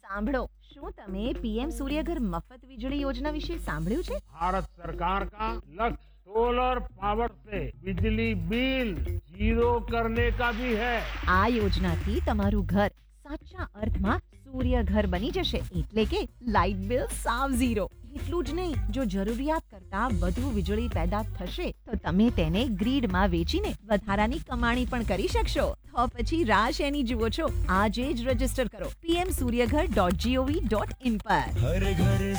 સાંભળો, શું તમે પીએમ સૂર્યઘર મફત વીજળી યોજના વિશે સાંભળ્યું છે? भारत सरकार का लक्ष्य सोलर पावर से बिजली बिल जीरो करने का भी है। આ યોજનાથી તમારું ઘર સાચા અર્થમાં સૂર્યઘર બની જશે, એટલે કે લાઇટ બિલ સાવ ઝીરો. એટલું જ નહીં, જો જરૂરિયાત કરતા વધુ વીજળી પેદા થશે તો તમે તેને ગ્રીડમાં વેચીને વધારાની કમાણી પણ કરી શકશો. તો પછી રાહ શેની જુઓ છો? આજે જ રજીસ્ટર કરો pmsuryaghar.gov.in પર. हर घर